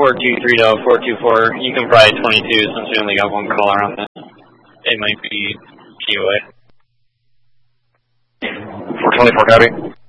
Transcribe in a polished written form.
423 to 424. You can provide 22 since we only got one caller on this. It might be POA. 424, copy.